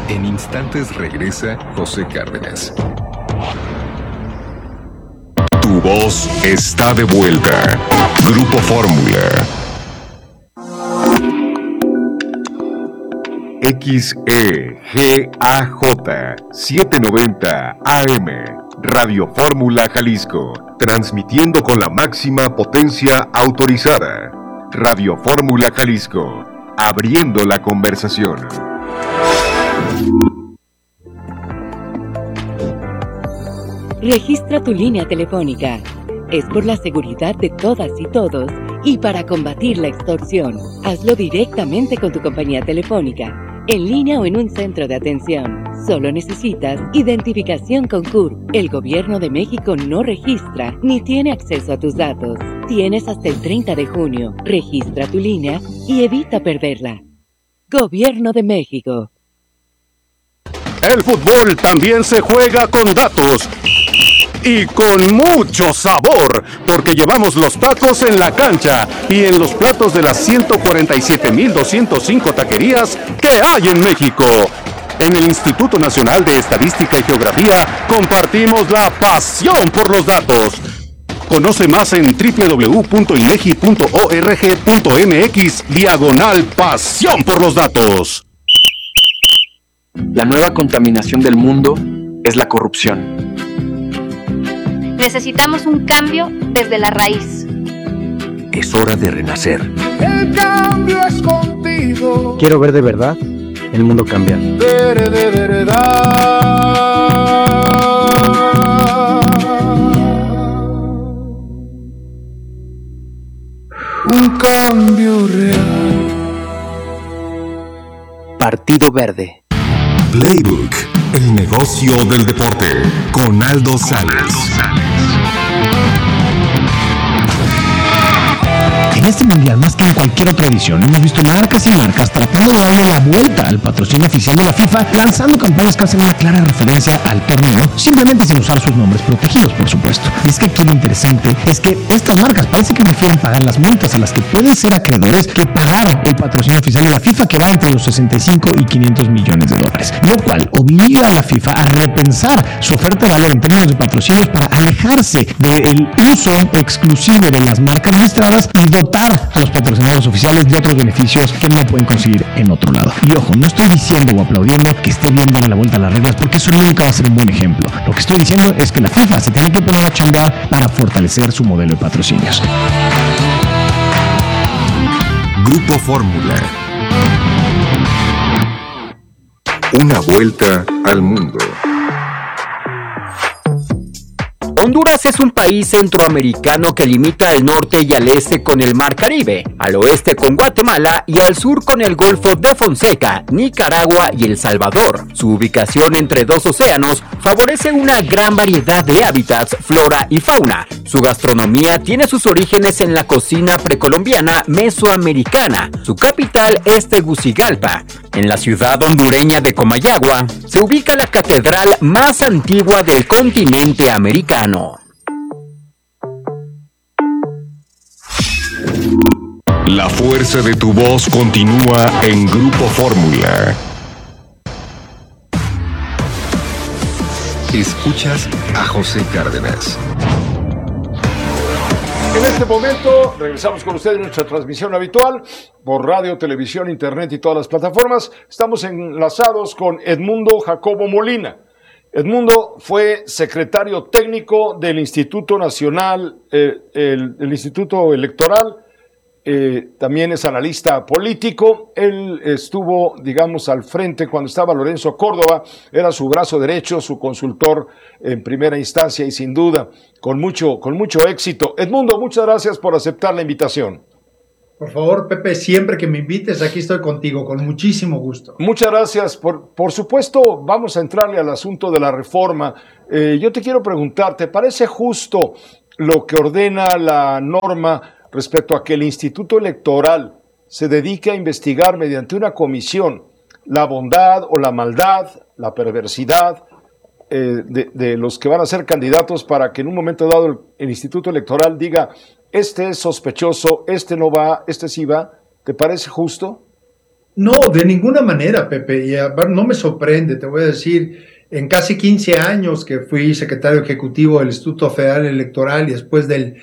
En instantes regresa José Cárdenas. Tu voz está de vuelta. Grupo Fórmula. XEGAJ 790 AM. Radio Fórmula Jalisco. Transmitiendo con la máxima potencia autorizada. Radio Fórmula Jalisco. Abriendo la conversación. Registra tu línea telefónica. Es por la seguridad de todas y todos y para combatir la extorsión. Hazlo directamente con tu compañía telefónica, en línea o en un centro de atención. Solo necesitas identificación con CURP. El Gobierno de México no registra ni tiene acceso a tus datos. Tienes hasta el 30 de junio. Registra tu línea y evita perderla. Gobierno de México. El fútbol también se juega con datos. Y con mucho sabor, porque llevamos los tacos en la cancha y en los platos de las 147,205 taquerías que hay en México. En el Instituto Nacional de Estadística y Geografía compartimos la pasión por los datos. Conoce más en www.inegi.org.mx/pasión por los datos. La nueva contaminación del mundo es la corrupción. Necesitamos un cambio desde la raíz. Es hora de renacer. El cambio es contigo. Quiero ver de verdad el mundo cambiar. De verdad. Un cambio real. Partido Verde. Playbook, el negocio del deporte, con Aldo Sales. En este mundial, más que en cualquier otra edición, hemos visto marcas y marcas tratando de darle la vuelta al patrocinio oficial de la FIFA, lanzando campañas que hacen una clara referencia al torneo, simplemente sin usar sus nombres protegidos, por supuesto. Y es que aquí lo interesante es que estas marcas parece que prefieren pagar las multas a las que pueden ser acreedores que pagar el patrocinio oficial de la FIFA, que va entre los 65 y 500 millones de dólares, lo cual obliga a la FIFA a repensar su oferta de valor en términos de patrocinios para alejarse del uso exclusivo de las marcas listadas y dotar a los patrocinadores oficiales de otros beneficios que no pueden conseguir en otro lado. Y ojo, no estoy diciendo o aplaudiendo que esté bien darle la vuelta a las reglas, porque eso nunca va a ser un buen ejemplo. Lo que estoy diciendo es que la FIFA se tiene que poner a chambear para fortalecer su modelo de patrocinios. Grupo Fórmula. Una vuelta al mundo. Honduras es un país centroamericano que limita al norte y al este con el Mar Caribe, al oeste con Guatemala y al sur con el Golfo de Fonseca, Nicaragua y El Salvador. Su ubicación entre dos océanos favorece una gran variedad de hábitats, flora y fauna. Su gastronomía tiene sus orígenes en la cocina precolombiana mesoamericana. Su capital es Tegucigalpa. En la ciudad hondureña de Comayagua se ubica la catedral más antigua del continente americano. La fuerza de tu voz continúa en Grupo Fórmula. Escuchas a José Cárdenas. En este momento regresamos con ustedes en nuestra transmisión habitual por radio, televisión, internet y todas las plataformas. Estamos enlazados con Edmundo Jacobo Molina. Edmundo fue secretario técnico del Instituto Nacional, el Instituto Electoral. También es analista político. Él estuvo, digamos, al frente cuando estaba Lorenzo Córdoba, era su brazo derecho, su consultor en primera instancia y sin duda con mucho éxito. Edmundo, muchas gracias por aceptar la invitación. Por favor, Pepe, siempre que me invites, aquí estoy contigo, con muchísimo gusto. Muchas gracias. Por supuesto, vamos a entrarle al asunto de la reforma. Yo te quiero preguntar, ¿te parece justo lo que ordena la norma respecto a que el Instituto Electoral se dedique a investigar mediante una comisión la bondad o la maldad, la perversidad de los que van a ser candidatos, para que en un momento dado el Instituto Electoral diga: este es sospechoso, este no va, este sí va? ¿Te parece justo? No, de ninguna manera, Pepe, y no me sorprende, te voy a decir, en casi 15 años que fui secretario ejecutivo del Instituto Federal Electoral y después del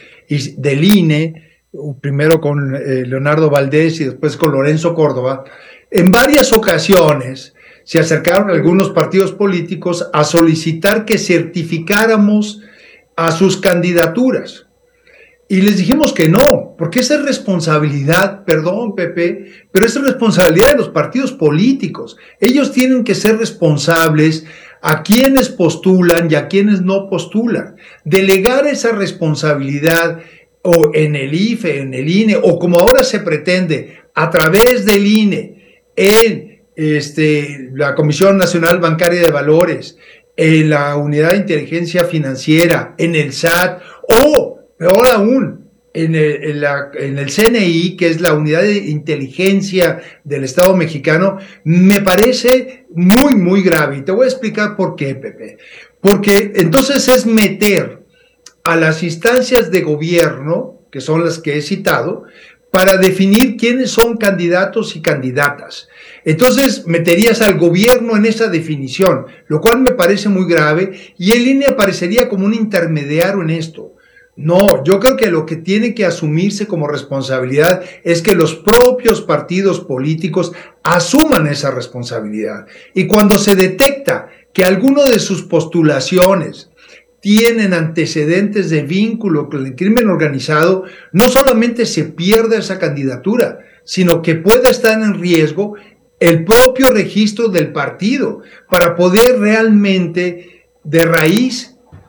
INE, primero con Leonardo Valdés y después con Lorenzo Córdoba, en varias ocasiones se acercaron algunos partidos políticos a solicitar que certificáramos a sus candidaturas. Y les dijimos que no, porque esa es responsabilidad, perdón Pepe, pero esa es responsabilidad de los partidos políticos. Ellos tienen que ser responsables a quienes postulan y a quienes no postulan. Delegar esa responsabilidad o en el IFE, en el INE, o como ahora se pretende, a través del INE, en la Comisión Nacional Bancaria de Valores, en la Unidad de Inteligencia Financiera, en el SAT, o peor aún, en el CNI, que es la Unidad de Inteligencia del Estado mexicano, me parece muy, muy grave. Y te voy a explicar por qué, Pepe. Porque entonces es meter a las instancias de gobierno, que son las que he citado, para definir quiénes son candidatos y candidatas. Entonces meterías al gobierno en esa definición, lo cual me parece muy grave, y el INE aparecería como un intermediario en esto. No, yo creo que lo que tiene que asumirse como responsabilidad es que los propios partidos políticos asuman esa responsabilidad. Y cuando se detecta que alguno de sus postulaciones tienen antecedentes de vínculo con el crimen organizado, no solamente se pierde esa candidatura, sino que puede estar en riesgo el propio registro del partido para poder realmente de raíz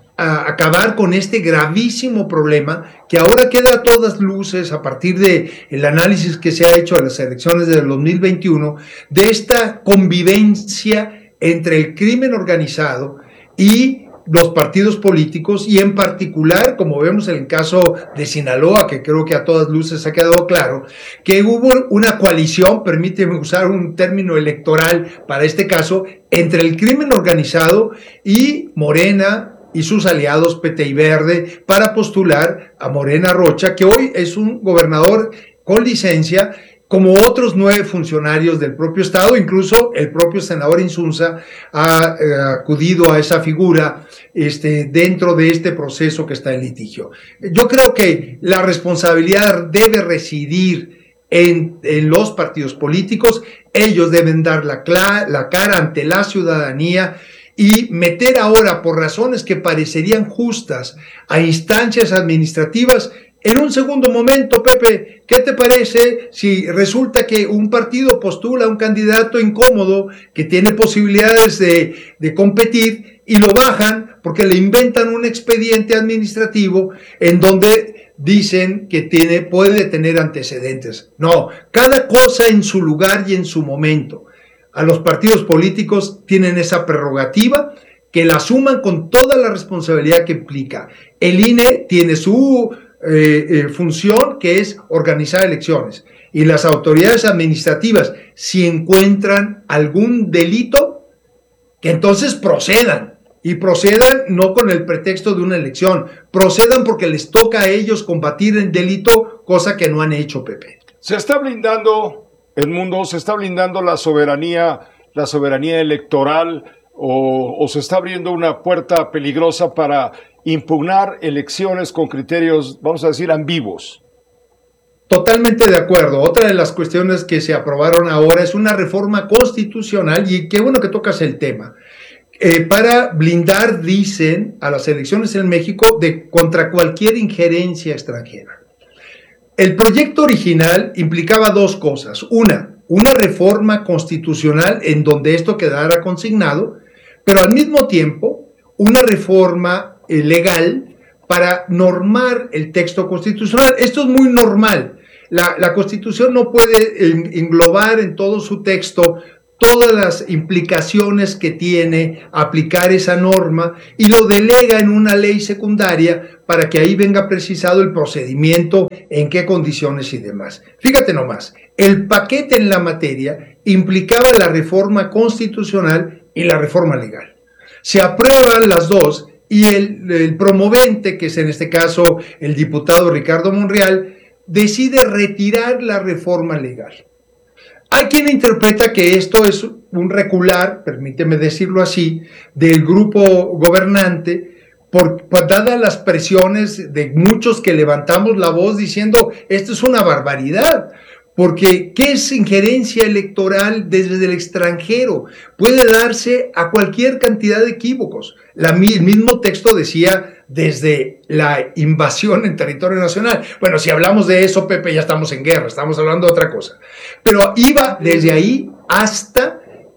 acabar con este gravísimo problema que ahora queda a todas luces a partir del análisis que se ha hecho a las elecciones del 2021, de esta convivencia entre el crimen organizado y los partidos políticos, y en particular, como vemos en el caso de Sinaloa, que creo que a todas luces ha quedado claro, que hubo una coalición, permíteme usar un término electoral para este caso, entre el crimen organizado y Morena y sus aliados PT y Verde para postular a Morena Rocha, que hoy es un gobernador con licencia, como otros 9 funcionarios del propio Estado. Incluso el propio senador Insunza ha acudido a esa figura dentro de este proceso que está en litigio. Yo creo que la responsabilidad debe residir en los partidos políticos. Ellos deben dar la cara ante la ciudadanía y meter ahora, por razones que parecerían justas, a instancias administrativas. En un segundo momento, Pepe, ¿qué te parece si resulta que un partido postula a un candidato incómodo que tiene posibilidades de competir y lo bajan porque le inventan un expediente administrativo en donde dicen que puede tener antecedentes? No, cada cosa en su lugar y en su momento. A los partidos políticos tienen esa prerrogativa, que la asuman con toda la responsabilidad que implica. El INE tiene su función, que es organizar elecciones, y las autoridades administrativas, si encuentran algún delito, que entonces procedan, y procedan no con el pretexto de una elección, procedan porque les toca a ellos combatir el delito, cosa que no han hecho, Pepe. Se está blindando, Edmundo, se está blindando la soberanía electoral, o se está abriendo una puerta peligrosa para impugnar elecciones con criterios, vamos a decir, ambiguos. Totalmente de acuerdo. Otra de las cuestiones que se aprobaron ahora es una reforma constitucional, y qué bueno que tocas el tema, para blindar, dicen, a las elecciones en México contra cualquier injerencia extranjera. El proyecto original implicaba 2 cosas. Una reforma constitucional en donde esto quedara consignado, pero al mismo tiempo una reforma legal para normar el texto constitucional. Esto es muy normal. La Constitución no puede englobar en todo su texto todas las implicaciones que tiene aplicar esa norma, y lo delega en una ley secundaria para que ahí venga precisado el procedimiento, en qué condiciones y demás. Fíjate nomás, el paquete en la materia implicaba la reforma constitucional y la reforma legal. Se aprueban las dos, y el promovente, que es en este caso el diputado Ricardo Monreal, decide retirar la reforma legal. Hay quien interpreta que esto es un recular, permíteme decirlo así, del grupo gobernante, dadas las presiones de muchos que levantamos la voz diciendo, esto es una barbaridad. Porque, ¿qué es injerencia electoral desde el extranjero? Puede darse a cualquier cantidad de equívocos. El mismo texto decía desde la invasión en territorio nacional. Bueno, si hablamos de eso, Pepe, ya estamos en guerra, estamos hablando de otra cosa. Pero iba desde ahí hasta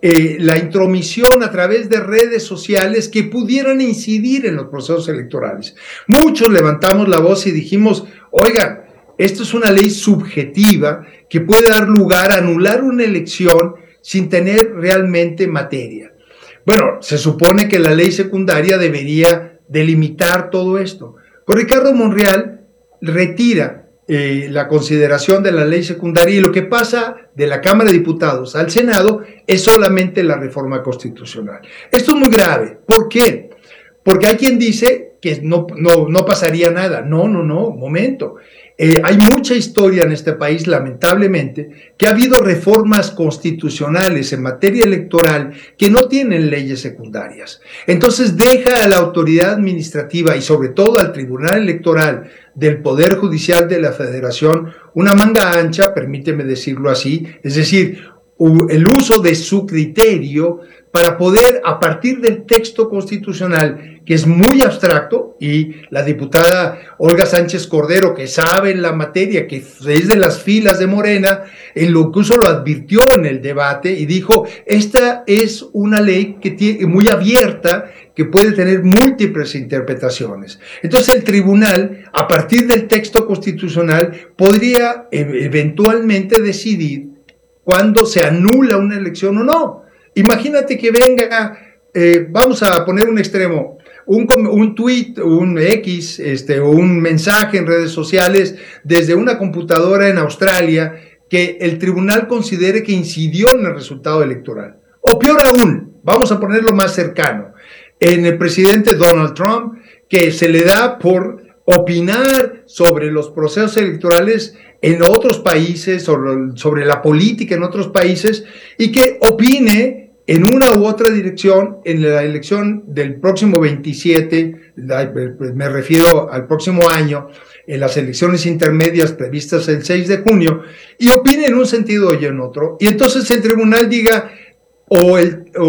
la intromisión a través de redes sociales que pudieran incidir en los procesos electorales. Muchos levantamos la voz y dijimos, oigan, esto es una ley subjetiva que puede dar lugar a anular una elección sin tener realmente materia. Bueno, se supone que la ley secundaria debería delimitar todo esto. Pero Ricardo Monreal retira la consideración de la ley secundaria y lo que pasa de la Cámara de Diputados al Senado es solamente la reforma constitucional. Esto es muy grave. ¿Por qué? Porque hay quien dice que no pasaría nada. No, momento. Hay mucha historia en este país, lamentablemente, que ha habido reformas constitucionales en materia electoral que no tienen leyes secundarias. Entonces deja a la autoridad administrativa y sobre todo al Tribunal Electoral del Poder Judicial de la Federación una manga ancha, permíteme decirlo así, es decir, el uso de su criterio para poder, a partir del texto constitucional, que es muy abstracto, y la diputada Olga Sánchez Cordero, que sabe en la materia, que es de las filas de Morena, incluso lo advirtió en el debate y dijo, esta es una ley que tiene, muy abierta, que puede tener múltiples interpretaciones. Entonces el tribunal, a partir del texto constitucional, podría eventualmente decidir cuándo se anula una elección o no. Imagínate que venga, vamos a poner un extremo, un tweet, un X, o un mensaje en redes sociales desde una computadora en Australia que el tribunal considere que incidió en el resultado electoral. O peor aún, vamos a ponerlo más cercano, en el presidente Donald Trump, que se le da por opinar sobre los procesos electorales en otros países, sobre la política en otros países, y que opine en una u otra dirección en la elección del próximo 27, me refiero al próximo año, en las elecciones intermedias previstas el 6 de junio, y opine en un sentido y en otro, y entonces el tribunal diga, o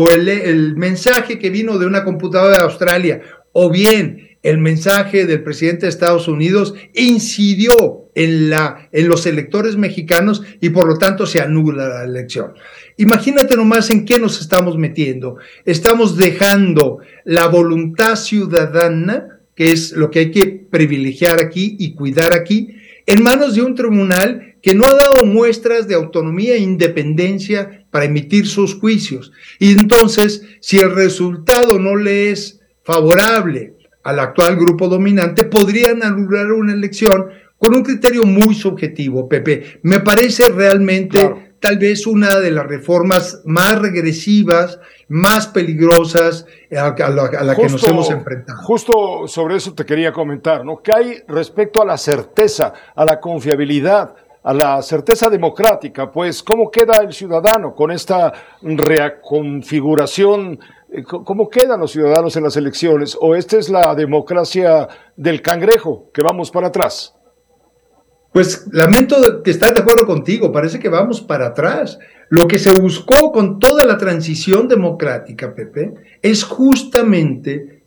el mensaje que vino de una computadora de Australia, o bien el mensaje del presidente de Estados Unidos incidió en los electores mexicanos y por lo tanto se anula la elección. Imagínate nomás en qué nos estamos metiendo. Estamos dejando la voluntad ciudadana, que es lo que hay que privilegiar aquí y cuidar aquí, en manos de un tribunal que no ha dado muestras de autonomía e independencia para emitir sus juicios. Y entonces, si el resultado no le es favorable al actual grupo dominante, podrían anular una elección con un criterio muy subjetivo, Pepe. Me parece realmente tal vez una de las reformas más regresivas, más peligrosas a la que nos hemos enfrentado. Justo sobre eso te quería comentar, ¿no? ¿Qué hay respecto a la certeza, a la confiabilidad, a la certeza democrática? Pues, ¿cómo queda el ciudadano con esta reconfiguración? ¿Cómo quedan los ciudadanos en las elecciones? ¿O esta es la democracia del cangrejo, que vamos para atrás? Pues lamento que estar de acuerdo contigo, parece que vamos para atrás. Lo que se buscó con toda la transición democrática, Pepe, es justamente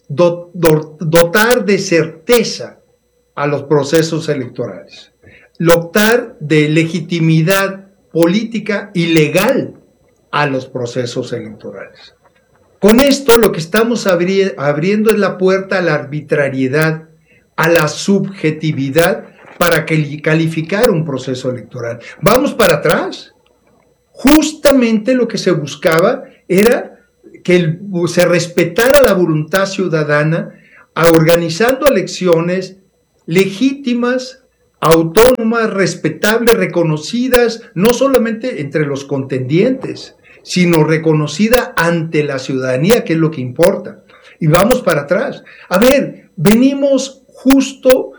dotar de certeza a los procesos electorales, dotar de legitimidad política y legal a los procesos electorales. Con esto lo que estamos abriendo es la puerta a la arbitrariedad, a la subjetividad para calificar un proceso electoral. Vamos para atrás. Justamente lo que se buscaba era que se respetara la voluntad ciudadana, organizando elecciones legítimas, autónomas, respetables, reconocidas, no solamente entre los contendientes, sino reconocida ante la ciudadanía, que es lo que importa. Y vamos para atrás. A ver, venimos justo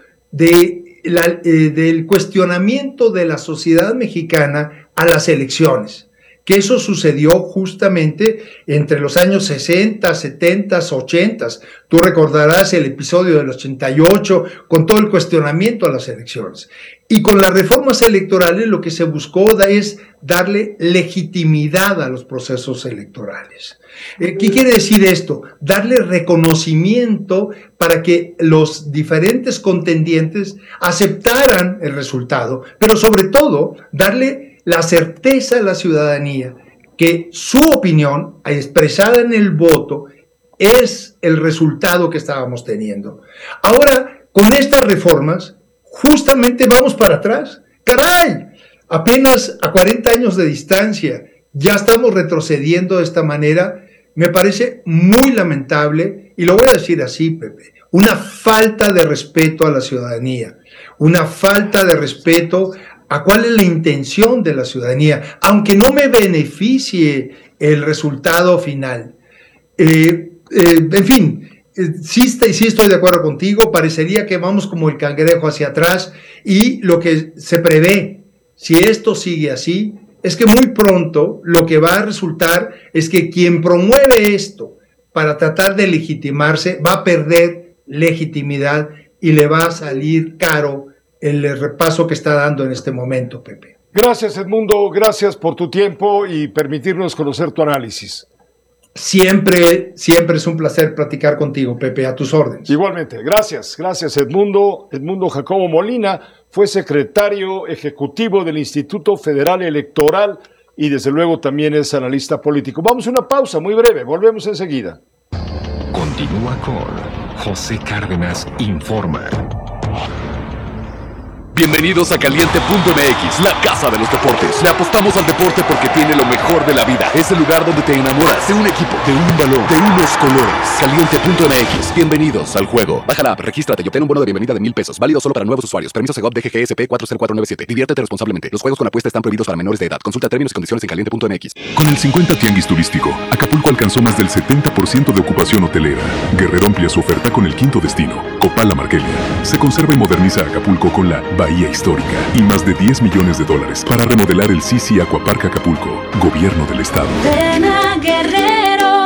del cuestionamiento de la sociedad mexicana a las elecciones. que eso sucedió justamente entre los años 60, 70, 80. Tú recordarás el episodio del 88 con todo el cuestionamiento a las elecciones. Y con las reformas electorales lo que se buscó es darle legitimidad a los procesos electorales. ¿Qué quiere decir esto? Darle reconocimiento para que los diferentes contendientes aceptaran el resultado, pero sobre todo darle la certeza a la ciudadanía que su opinión, expresada en el voto, es el resultado que estábamos teniendo. Ahora, con estas reformas, justamente vamos para atrás. ¡Caray! Apenas a 40 años de distancia, ya estamos retrocediendo de esta manera. Me parece muy lamentable, y lo voy a decir así, Pepe, una falta de respeto a la ciudadanía, una falta de respeto a cuál es la intención de la ciudadanía, aunque no me beneficie el resultado final. En fin, sí estoy de acuerdo contigo, parecería que vamos como el cangrejo hacia atrás, y lo que se prevé, si esto sigue así, es que muy pronto lo que va a resultar es que quien promueve esto para tratar de legitimarse va a perder legitimidad y le va a salir caro el repaso que está dando en este momento, Pepe. Gracias, Edmundo, gracias por tu tiempo y permitirnos conocer tu análisis. Siempre es un placer platicar contigo, Pepe, a tus órdenes. Igualmente, gracias Edmundo. Edmundo Jacobo Molina fue secretario ejecutivo del Instituto Federal Electoral y desde luego también es analista político. Vamos a una pausa muy breve, volvemos enseguida. Continúa con José Cárdenas Informa. Bienvenidos a Caliente.mx, la casa de los deportes. Le apostamos al deporte porque tiene lo mejor de la vida. Es el lugar donde te enamoras de un equipo, de un balón, de unos colores. Caliente.mx, bienvenidos al juego. Baja la app, regístrate y obtén un bono de bienvenida de $1,000. Válido solo para nuevos usuarios. Permiso Segov DGGSP 40497. Diviértete responsablemente. Los juegos con apuesta están prohibidos para menores de edad. Consulta términos y condiciones en Caliente.mx. Con el 50 Tianguis Turístico, Acapulco alcanzó más del 70% de ocupación hotelera. Guerrero amplia su oferta con el quinto destino, Copal La Marquelia. Se conserva y moderniza Acapulco con la Bahía Histórica y más de $10 millones para remodelar el Sisi Aquapark Acapulco, Gobierno del Estado. Ven a Guerrero,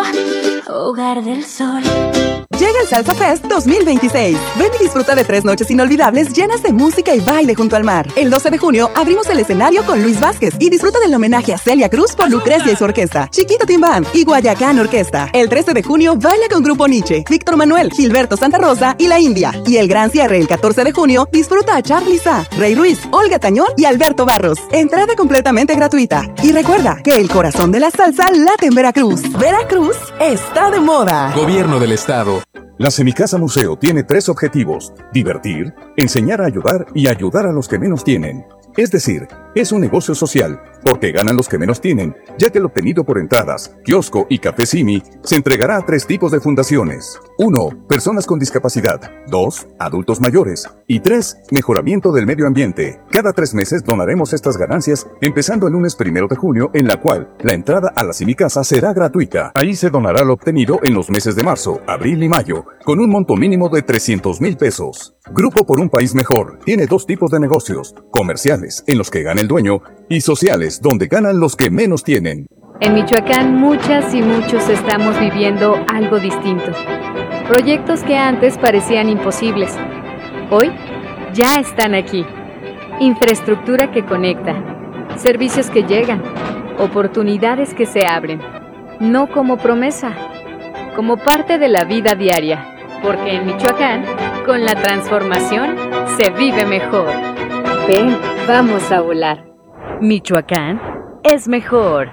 hogar del sol. Llega el Salsa Fest 2026. Ven y disfruta de 3 noches inolvidables llenas de música y baile junto al mar. El 12 de junio abrimos el escenario con Luis Vázquez y disfruta del homenaje a Celia Cruz por Lucrecia y su orquesta, Chiquito Team Band y Guayacán Orquesta. El 13 de junio baila con Grupo Nietzsche, Víctor Manuel, Gilberto Santa Rosa y La India. Y el gran cierre el 14 de junio disfruta a Charly Sa, Rey Ruiz, Olga Tañón y Alberto Barros. Entrada completamente gratuita. Y recuerda que el corazón de la salsa late en Veracruz. Veracruz está de moda. Gobierno del Estado. La Semicasa Museo tiene 3 objetivos: divertir, enseñar a ayudar y ayudar a los que menos tienen. Es decir, es un negocio social, porque ganan los que menos tienen, ya que lo obtenido por entradas, kiosco y café Simi se entregará a 3 tipos de fundaciones. 1. Personas con discapacidad. 2. Adultos mayores. Y 3. Mejoramiento del medio ambiente. Cada 3 meses donaremos estas ganancias, empezando el lunes 1 de junio, en la cual la entrada a la Semicasa será gratuita. Ahí se donará lo obtenido en los meses de marzo, abril y mayo, con un monto mínimo de $300,000. Grupo por un País Mejor tiene 2 tipos de negocios: comerciales, en los que gana el dueño, y sociales, donde ganan los que menos tienen. En Michoacán muchas y muchos estamos viviendo algo distinto. Proyectos que antes parecían imposibles, hoy ya están aquí. Infraestructura que conecta, servicios que llegan, oportunidades que se abren. No como promesa, como parte de la vida diaria. Porque en Michoacán, con la transformación, se vive mejor. Ven, vamos a volar. Michoacán es mejor.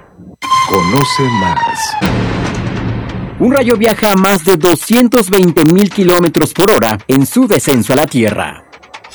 Conoce más. Un rayo viaja a más de 220,000 kilómetros por hora en su descenso a la Tierra.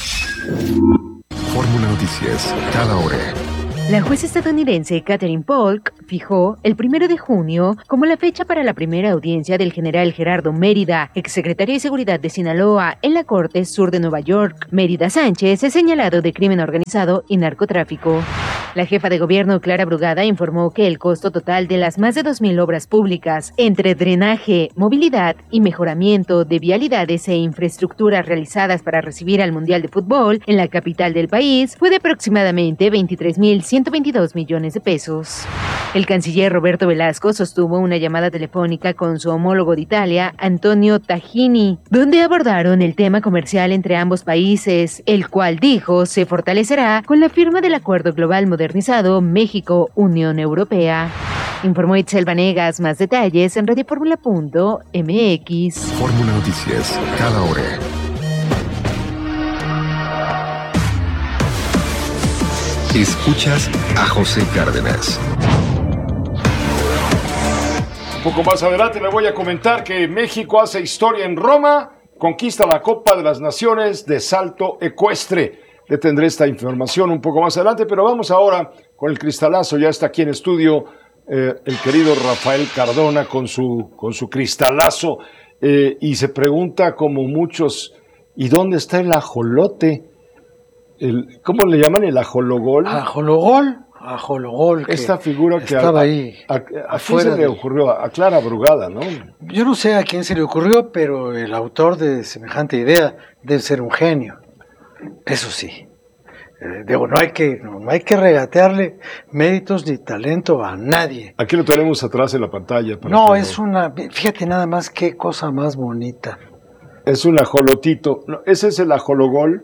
Fórmula Noticias, cada hora. La jueza estadounidense Katherine Polk fijó el 1 de junio como la fecha para la primera audiencia del general Gerardo Mérida, exsecretario de Seguridad de Sinaloa, en la Corte Sur de Nueva York. Mérida Sánchez es señalado de crimen organizado y narcotráfico. La jefa de gobierno, Clara Brugada, informó que el costo total de las más de 2,000 obras públicas, entre drenaje, movilidad y mejoramiento de vialidades e infraestructuras realizadas para recibir al Mundial de Fútbol en la capital del país, fue de aproximadamente 23.122 millones de pesos. El canciller Roberto Velasco sostuvo una llamada telefónica con su homólogo de Italia, Antonio Tajini, donde abordaron el tema comercial entre ambos países, el cual dijo se fortalecerá con la firma del Acuerdo Global Modernizado México-Unión Europea. Informó Itzel Vanegas. Más detalles en radioformula.mx. Fórmula Noticias, cada hora. Escuchas a José Cárdenas. Un poco más adelante le voy a comentar que México hace historia en Roma, conquista la Copa de las Naciones de salto ecuestre. Le tendré esta información un poco más adelante, pero vamos ahora con el cristalazo. Ya está aquí en estudio el querido Rafael Cardona con su cristalazo y se pregunta como muchos, ¿y dónde está el ajolote? ¿Cómo le llaman? ¿El ajologol? Ajologol. Esta figura que estaba ahí. ¿A quién se le ocurrió? A Clara Brugada, ¿no? Yo no sé a quién se le ocurrió, pero el autor de semejante idea debe ser un genio. Eso sí. No hay que regatearle méritos ni talento a nadie. Aquí lo tenemos atrás en la pantalla. Fíjate nada más qué cosa más bonita. Es un ajolotito. No, ese es el ajologol.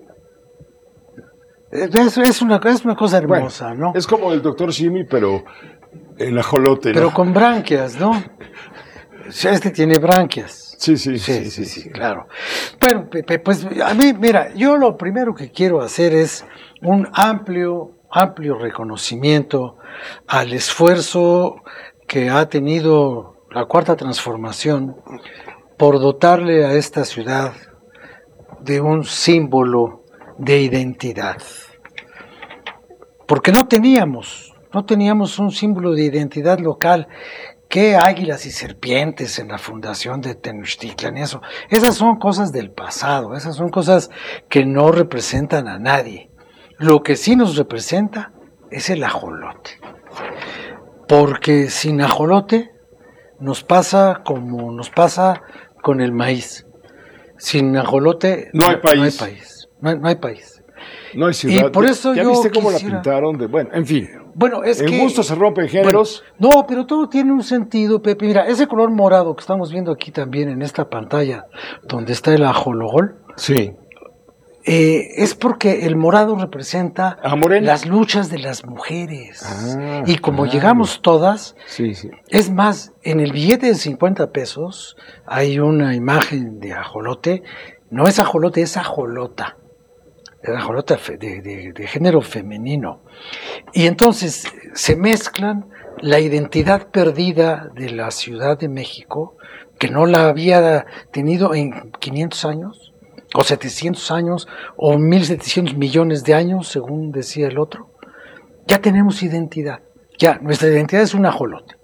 Es una cosa hermosa, bueno, ¿no? Es como el Dr. Simi, pero el ajolote, ¿no? Pero con branquias, ¿no? Este tiene branquias. Sí, claro. Bueno, pues a mí, mira, yo lo primero que quiero hacer es un amplio reconocimiento al esfuerzo que ha tenido la Cuarta Transformación por dotarle a esta ciudad de un símbolo de identidad. Porque no teníamos un símbolo de identidad local. ¿Qué águilas y serpientes en la fundación de Tenochtitlan? Esas son cosas del pasado, esas son cosas que no representan a nadie. Lo que sí nos representa es el ajolote. Porque sin ajolote nos pasa como nos pasa con el Sin ajolote no hay país. No hay país. No hay ciudad. Y por eso ¿Ya yo viste cómo quisiera... la pintaron? Bueno, en fin. Bueno, es que... En gusto se rompen géneros. Bueno, no, pero todo tiene un sentido, Pepe. Mira, ese color morado que estamos viendo aquí también en esta pantalla, donde está el ajologol. Sí. Es porque el morado representa las luchas de las mujeres. Y como llegamos todas, es más, en el billete de 50 pesos hay una imagen de ajolote. No es ajolote, es ajolota. Es ajolota de género femenino. Y entonces se mezclan la identidad perdida de la Ciudad de México, que no la había tenido en 500 años, o 700 años, o 1.700 millones de años, según decía el otro. Ya tenemos identidad. Ya, nuestra identidad es un ajolote.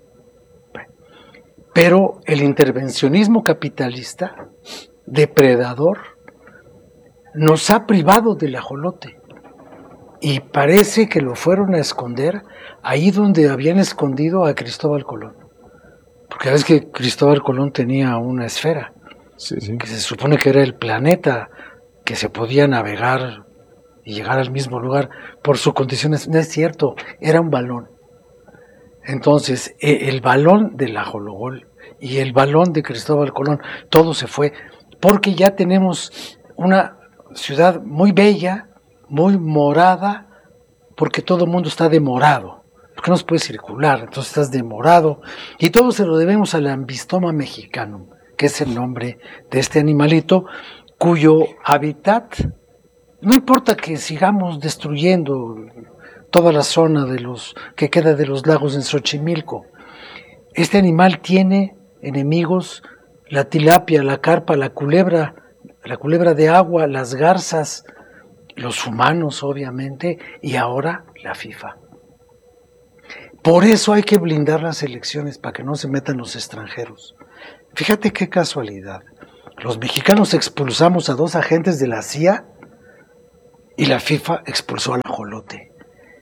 Pero el intervencionismo capitalista, depredador, nos ha privado del ajolote. Y parece que lo fueron a esconder ahí donde habían escondido a Cristóbal Colón. Porque ves que Cristóbal Colón tenía una esfera, que se supone que era el planeta, que se podía navegar y llegar al mismo lugar por sus condiciones. No es cierto, era un balón. Entonces, el balón del ajologol y el balón de Cristóbal Colón, todo se fue, porque ya tenemos una ciudad muy bella, muy morada, porque todo el mundo está de morado, porque no se puede circular, entonces estás de morado, y todo se lo debemos al Ambystoma mexicanum, que es el nombre de este animalito, cuyo hábitat, no importa que sigamos destruyendo toda la zona que queda de los lagos en Xochimilco, este animal tiene enemigos, la tilapia, la carpa, la culebra de agua, las garzas, los humanos obviamente, y ahora la FIFA. Por eso hay que blindar las elecciones, para que no se metan los extranjeros. Fíjate qué casualidad. Los mexicanos expulsamos a 2 agentes de la CIA y la FIFA expulsó al ajolote.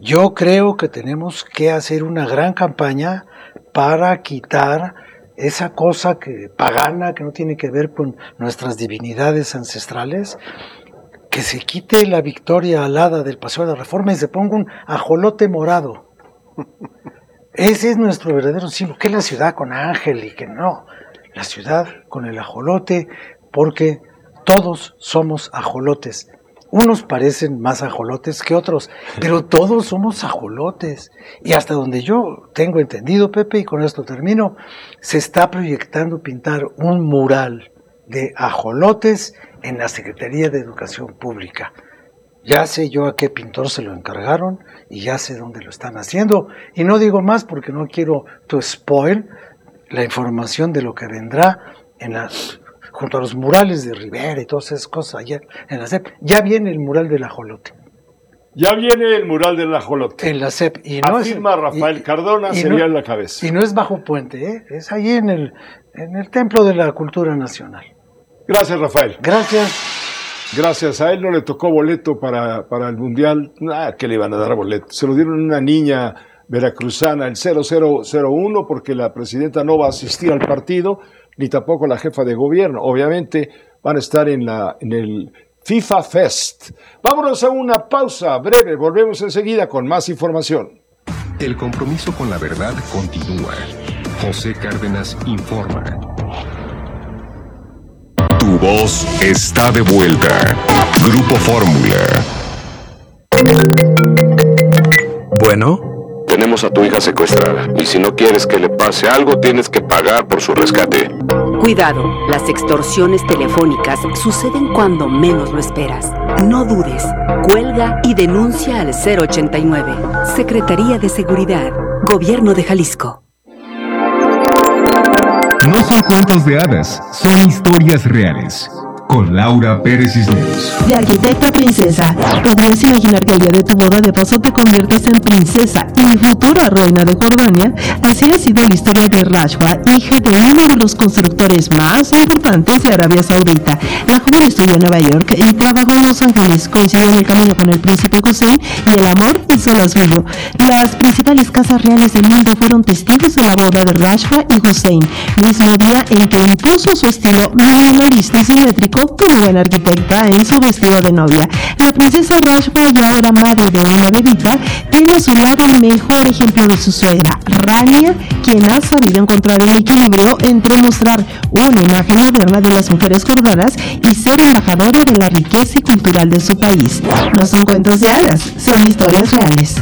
Yo creo que tenemos que hacer una gran campaña para quitar esa cosa pagana que no tiene que ver con nuestras divinidades ancestrales, que se quite la victoria alada del Paseo de la Reforma y se ponga un ajolote morado. Ese es nuestro verdadero símbolo, que es la ciudad con ángel y que no, la ciudad con el ajolote, porque todos somos ajolotes. Unos parecen más ajolotes que otros, pero todos somos ajolotes. Y hasta donde yo tengo entendido, Pepe, y con esto termino, se está proyectando pintar un mural de ajolotes en la Secretaría de Educación Pública. Ya sé yo a qué pintor se lo encargaron y ya sé dónde lo están haciendo. Y no digo más porque no quiero spoil la información de lo que vendrá junto a los murales de Rivera y todas esas cosas allá en la SEP. Ya viene el mural del ajolote. Ya viene el mural del ajolote. En la SEP. Y no afirma Rafael Cardona, sería en la cabeza. Y no es bajo puente, es ahí en el Templo de la Cultura Nacional. Gracias, Rafael. Gracias. Gracias. A él no le tocó boleto para el Mundial. ¿Qué le iban a dar boleto? Se lo dieron a una niña veracruzana, el 0001, porque la presidenta no va a asistir al partido, ni tampoco la jefa de gobierno. Obviamente van a estar en el FIFA Fest. Vámonos a una pausa breve. Volvemos enseguida con más información. El compromiso con la verdad continúa. José Cárdenas informa. Tu voz está de vuelta. Grupo Fórmula. Bueno. Tenemos a tu hija secuestrada y si no quieres que le pase algo, tienes que pagar por su rescate. Cuidado, las extorsiones telefónicas suceden cuando menos lo esperas. No dudes, cuelga y denuncia al 089. Secretaría de Seguridad, Gobierno de Jalisco. No son cuentos de hadas, son historias reales. Con Laura Pérez Cisneros. De arquitecta a princesa, ¿podrías imaginar que el día de tu boda de paso te conviertas en princesa y futura reina de Jordania? Así ha sido la historia de Rashwa, hija de uno de los constructores más importantes de Arabia Saudita. La joven estudió en Nueva York y trabajó en Los Ángeles, coincidió en el camino con el príncipe Hussein y el amor hizo lo suyo. Las principales casas reales del mundo fueron testigos de la boda de Rashwa y Hussein, mismo día en que impuso su estilo minorista y simétrico como buena arquitecta en su vestido de novia. La princesa Rashwa, ya ahora madre de una bebita, tiene a su lado el mejor ejemplo de su suegra, Rania, quien ha sabido encontrar un equilibrio entre mostrar una imagen moderna de las mujeres jordanas y ser embajadora de la riqueza cultural de su país. No son cuentos de hadas, son historias reales.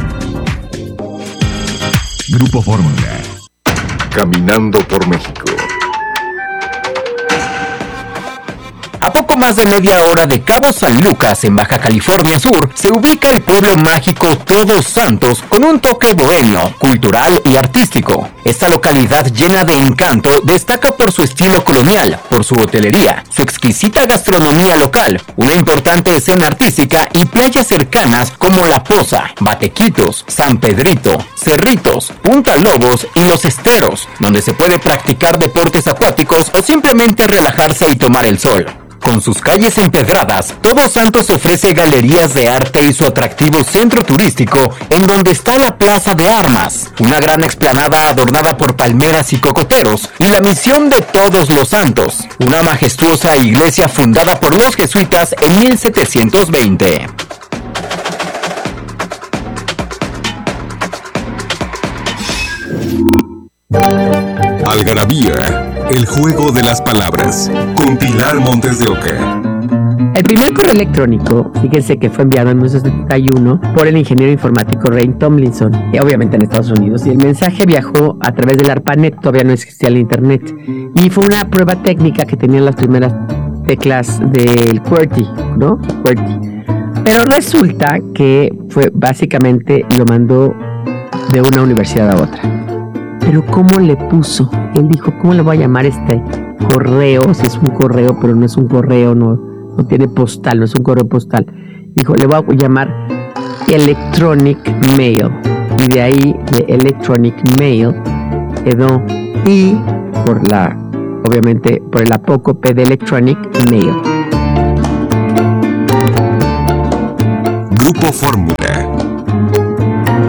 Grupo Fórmula. Caminando por México. A poco más de media hora de Cabo San Lucas, en Baja California Sur, se ubica el pueblo mágico Todos Santos con un toque bohemio, cultural y artístico. Esta localidad llena de encanto destaca por su estilo colonial, por su hotelería, su exquisita gastronomía local, una importante escena artística y playas cercanas como La Poza, Batequitos, San Pedrito, Cerritos, Punta Lobos y Los Esteros, donde se puede practicar deportes acuáticos o simplemente relajarse y tomar el sol. Con sus calles empedradas, Todos Santos ofrece galerías de arte y su atractivo centro turístico, en donde está la Plaza de Armas, una gran explanada adornada por palmeras y cocoteros, y la Misión de Todos los Santos, una majestuosa iglesia fundada por los jesuitas en 1720. Algarabía, el juego de las palabras, con Pilar Montes de Oca. El primer correo electrónico, fíjense que fue enviado en 1971 por el ingeniero informático Ray Tomlinson, obviamente en Estados Unidos, y el mensaje viajó a través del ARPANET, todavía no existía el internet, y fue una prueba técnica que tenían las primeras teclas del QWERTY, ¿no? QWERTY. Pero resulta que fue básicamente lo mandó de una universidad a otra. Pero ¿cómo le puso? Él dijo, ¿cómo le voy a llamar este correo? Si es un correo, pero no es un correo, no tiene postal, no es un correo postal. Dijo, le voy a llamar Electronic Mail. Y de ahí, de Electronic Mail, quedó I obviamente, por el apócope de Electronic Mail. Grupo Fórmula.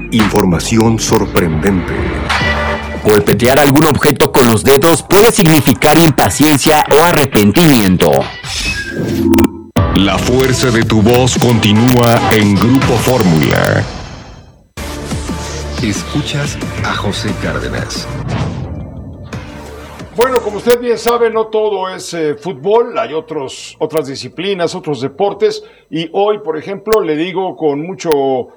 Información sorprendente. Golpetear algún objeto con los dedos puede significar impaciencia o arrepentimiento. La fuerza de tu voz continúa en Grupo Fórmula. Escuchas a José Cárdenas. Bueno, como usted bien sabe, no todo es fútbol, hay otras disciplinas, otros deportes, y hoy, por ejemplo, le digo con mucho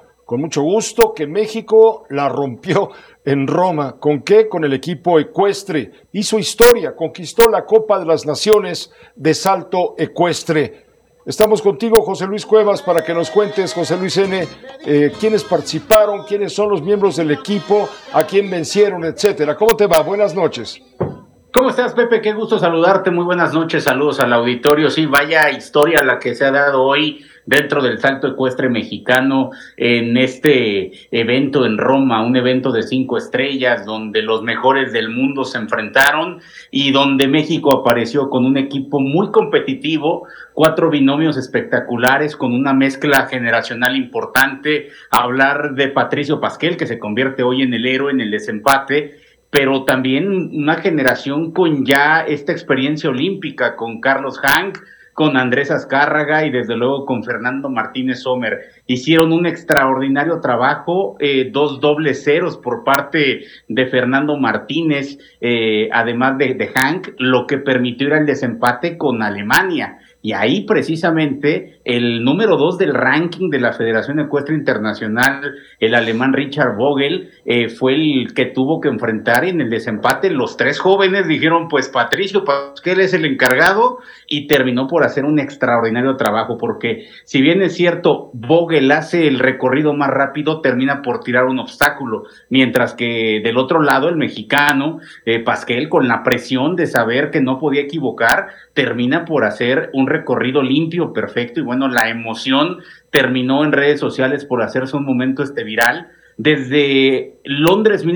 gusto que México la rompió en Roma. ¿Con qué? Con el equipo ecuestre. Hizo historia, conquistó la Copa de las Naciones de salto ecuestre. Estamos contigo, José Luis Cuevas, para que nos cuentes, José Luis N., quiénes participaron, quiénes son los miembros del equipo, a quién vencieron, etcétera. ¿Cómo te va? Buenas noches. ¿Cómo estás, Pepe? Qué gusto saludarte. Muy buenas noches. Saludos al auditorio. Sí, vaya historia la que se ha dado hoy dentro del salto ecuestre mexicano en este evento en Roma, un evento de 5 estrellas donde los mejores del mundo se enfrentaron y donde México apareció con un equipo muy competitivo, 4 binomios espectaculares con una mezcla generacional importante. Hablar de Patricio Pasquel, que se convierte hoy en el héroe en el desempate, pero también una generación con ya esta experiencia olímpica, con Carlos Hank, con Andrés Azcárraga y desde luego con Fernando Martínez Sommer. Hicieron un extraordinario trabajo, 2 dobles ceros por parte de Fernando Martínez, además de Hank, lo que permitió ir al desempate con Alemania. Y ahí precisamente el número 2 del ranking de la Federación Ecuestre Internacional, el alemán Richard Vogel, fue el que tuvo que enfrentar en el desempate. Los 3 jóvenes dijeron, pues Patricio Pasquel es el encargado, y terminó por hacer un extraordinario trabajo, porque si bien es cierto, Vogel hace el recorrido más rápido, termina por tirar un obstáculo, mientras que del otro lado el mexicano, Pasquel, con la presión de saber que no podía equivocar, termina por hacer un recorrido limpio, perfecto, y bueno, la emoción terminó en redes sociales por hacerse un momento viral. Desde Londres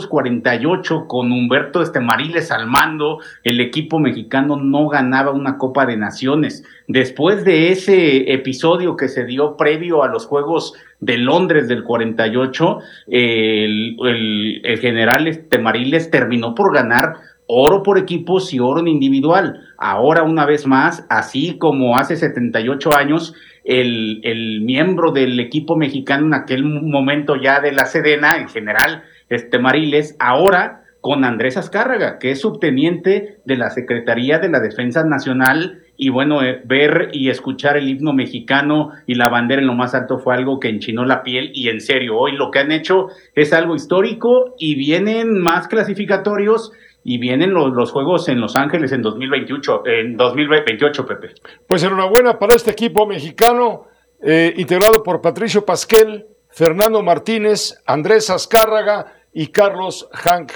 1948, con Humberto Mariles al mando, el equipo mexicano no ganaba una Copa de Naciones. Después de ese episodio que se dio previo a los Juegos de Londres del 48, el general Mariles terminó por ganar oro por equipos y oro en individual. Ahora, una vez más, así como hace 78 años, el miembro del equipo mexicano en aquel momento ya de la Sedena, en general, Mariles, ahora con Andrés Azcárraga, que es subteniente de la Secretaría de la Defensa Nacional, y bueno, ver y escuchar el himno mexicano y la bandera en lo más alto fue algo que enchinó la piel, y en serio, hoy lo que han hecho es algo histórico, y vienen más clasificatorios, y vienen los Juegos en Los Ángeles en 2028, Pepe. Pues enhorabuena para este equipo mexicano, integrado por Patricio Pasquel, Fernando Martínez, Andrés Azcárraga y Carlos Hank.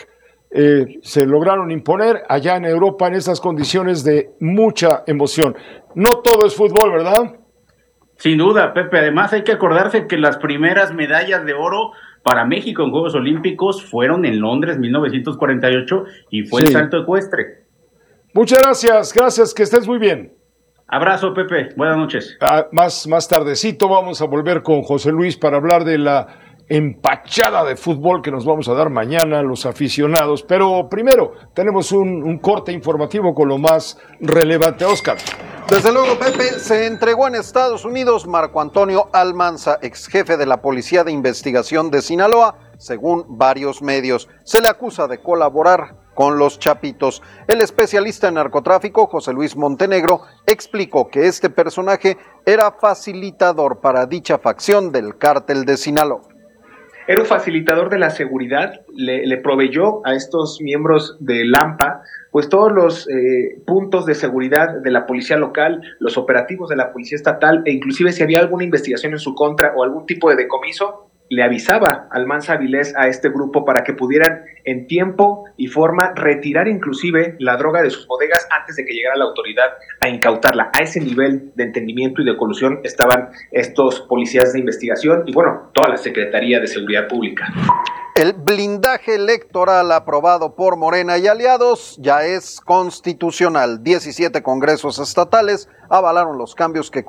Se lograron imponer allá en Europa en estas condiciones de mucha emoción. No todo es fútbol, ¿verdad? Sin duda, Pepe. Además hay que acordarse que las primeras medallas de oro para México en Juegos Olímpicos fueron en Londres 1948 y fue el salto ecuestre. Muchas gracias, que estés muy bien. Abrazo, Pepe, buenas noches. Más tardecito vamos a volver con José Luis para hablar de la empachada de fútbol que nos vamos a dar mañana los aficionados, pero primero tenemos un corte informativo con lo más relevante. Oscar. Desde luego, Pepe, se entregó en Estados Unidos Marco Antonio Almanza, ex jefe de la Policía de Investigación de Sinaloa, según varios medios. Se le acusa de colaborar con los Chapitos. El especialista en narcotráfico, José Luis Montenegro, explicó que este personaje era facilitador para dicha facción del cártel de Sinaloa. Era un facilitador de la seguridad, le proveyó a estos miembros de Lampa pues todos los puntos de seguridad de la policía local, los operativos de la policía estatal, e inclusive si había alguna investigación en su contra o algún tipo de decomiso, le avisaba Almanza Avilés a este grupo para que pudieran en tiempo y forma retirar inclusive la droga de sus bodegas antes de que llegara la autoridad a incautarla. A ese nivel de entendimiento y de colusión estaban estos policías de investigación y bueno, toda la Secretaría de Seguridad Pública. El blindaje electoral aprobado por Morena y aliados ya es constitucional. 17 congresos estatales avalaron los cambios que